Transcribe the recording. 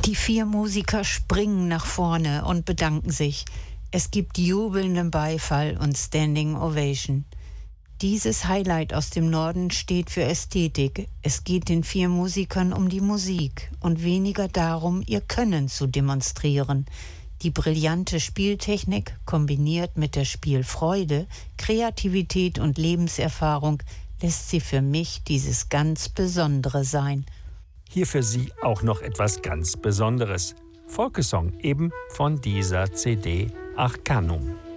Die 4 Musiker springen nach vorne und bedanken sich. Es gibt jubelnden Beifall und Standing Ovation. Dieses Highlight aus dem Norden steht für Ästhetik. Es geht den 4 Musikern um die Musik und weniger darum, ihr Können zu demonstrieren. Die brillante Spieltechnik kombiniert mit der Spielfreude, Kreativität und Lebenserfahrung lässt sie für mich dieses ganz Besondere sein. Hier für Sie auch noch etwas ganz Besonderes. Folkesong eben von dieser CD Arcanum.